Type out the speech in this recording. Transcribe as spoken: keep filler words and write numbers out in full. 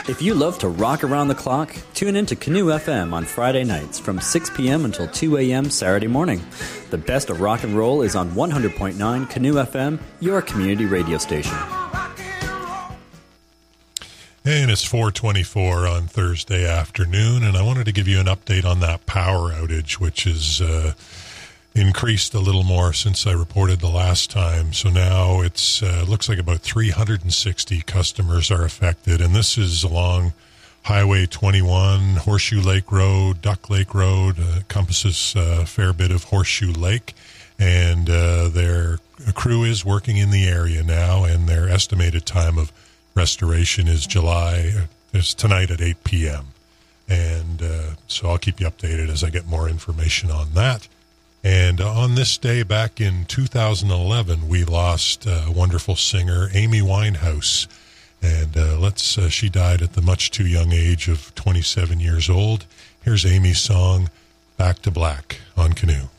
If you love to rock around the clock, tune in to Canoe F M on Friday nights from six p.m. until two a.m. Saturday morning. The best of rock and roll is on one hundred point nine Canoe F M, your community radio station. And it's four twenty-four on Thursday afternoon, and I wanted to give you an update on that power outage, which is uh, increased a little more since I reported the last time. So now it's uh, looks like about three hundred sixty customers are affected, and this is along Highway twenty-one, Horseshoe Lake Road, Duck Lake Road, uh, encompasses a fair bit of Horseshoe Lake, and uh, their crew is working in the area now, and their estimated time of restoration is July, uh, is tonight at eight p.m. And uh, so I'll keep you updated as I get more information on that. And on this day back in two thousand eleven, we lost a wonderful singer, Amy Winehouse. And uh, let's uh, she died at the much too young age of twenty-seven years old. Here's Amy's song, Back to Black, on Canoe.